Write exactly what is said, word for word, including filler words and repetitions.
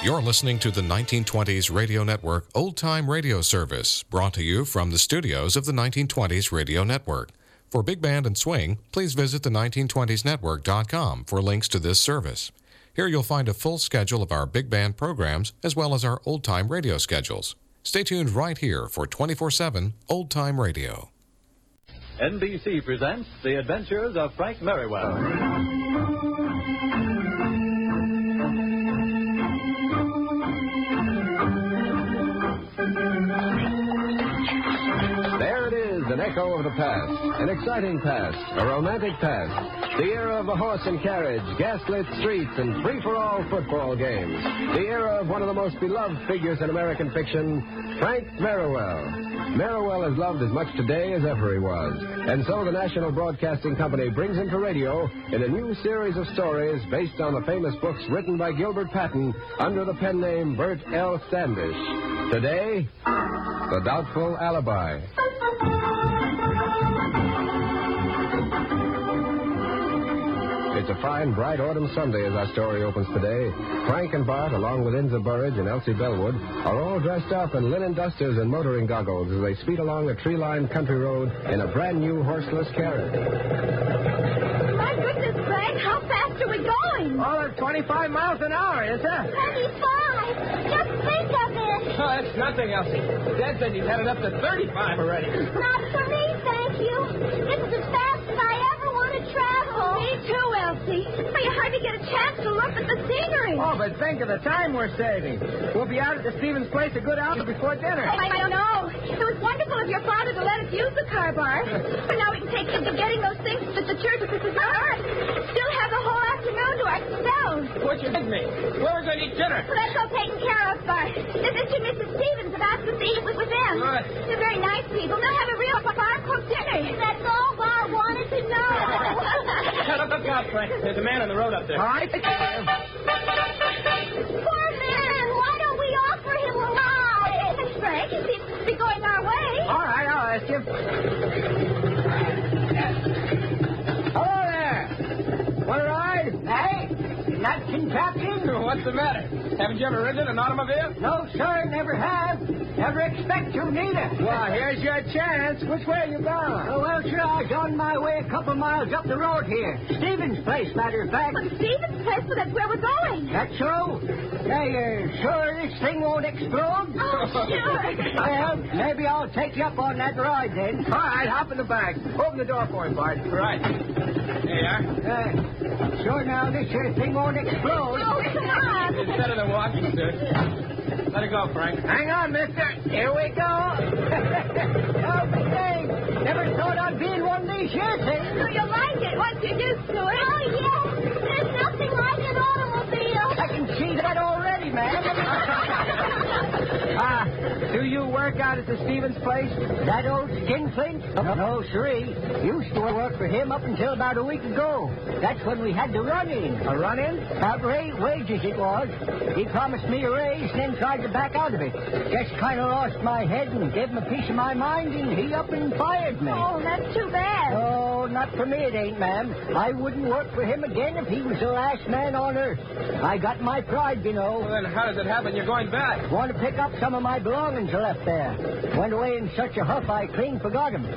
You're listening to the nineteen twenties Radio Network Old Time Radio Service, brought to you from the studios of the nineteen twenties Radio Network. For Big Band and Swing, please visit the nineteen twenties network dot com for links to this service. Here you'll find a full schedule of our big band programs as well as our old-time radio schedules. Stay tuned right here for twenty-four seven Old Time Radio. N B C presents The Adventures of Frank Merriwell. There it is, an echo of the past, an exciting past, a romantic past, the era of the horse and carriage, gaslit streets, and free-for-all football games, the era of one of the most beloved figures in American fiction, Frank Merriwell. Merriwell is loved as much today as ever he was, and so the National Broadcasting Company brings him to radio in a new series of stories based on the famous books written by Gilbert Patton under the pen name Bert L. Standish. Today, The Doubtful Alibi. It's a fine, bright autumn Sunday as our story opens today. Frank and Bart, along with Inza Burridge and Elsie Bellwood, are all dressed up in linen dusters and motoring goggles as they speed along a tree-lined country road in a brand-new horseless carriage. My goodness, Frank, how fast are we going? Oh, that's twenty-five miles an hour, is it? twenty-five. Just think of it. Oh, that's nothing, Elsie. Dad said he's headed up to thirty-five already. Not for me, thank you. This is as fast as I ever want to travel. Me too, Elsie. But you hardly get a chance to look at the scenery. Oh, but think of the time we're saving. We'll be out at the Stevens place a good hour before dinner. I, I don't know. It was wonderful of your father to let us use the car, Bart. But now we can take him to getting those things at the church if this is not. Still have the whole afternoon to ourselves. What you with me? Where we're going to eat dinner? Well, that's all taken care of, Bart. Mister and Missus Stevens have asked us to eat with, with them. Good. They're very nice people. They'll have a real bar-cooked dinner. That's all Bart wanted to know. Shut up, look out, Frank. There's a man on the road up there. All right. Poor man. Why don't we offer him a ride? Frank, he seems to be going our way. All right, I'll ask him. Hello there. Want a ride? Hey, not Kentucky? What's the matter? Haven't you ever ridden an automobile? No, sir, never have. Never expect to, neither. Well, here's your chance. Which way are you bound? Oh, well, sir, I was on my way a couple miles up the road here. Stevens Place, matter of fact. Well, Stevens Place, well, that's where we're going. That's so? Hey, uh, sure this thing won't explode? Oh, sure. Well, maybe I'll take you up on that ride then. All right, hop in the back. Open the door for him, Bart. Right. There you are. Uh, sure now, this here thing won't explode. Oh, come on. It's better than walking, sir. Let it go, Frank. Hang on, mister. Here we go. Oh, big thing. Never thought I'd be in one of these here things. So you like it once you're used to it. Oh, yes. There's nothing like an automobile. I can see that already, man. Ah, do you work out at the Stevens place? That old skinflint? No, no, sirree. Used to work for him up until about a week ago. That's when we had the run-in. A run-in? About rate wages it was. He promised me a raise, then tried to back out of it. Just kind of lost my head and gave him a piece of my mind, and he up and fired me. Oh, that's too bad. Oh, not for me it ain't, ma'am. I wouldn't work for him again if he was the last man on earth. I got my pride, you know. Well, then how does it happen you're going back? Want to pick up some of my belongings I left there. Went away in such a huff I clean forgot 'em.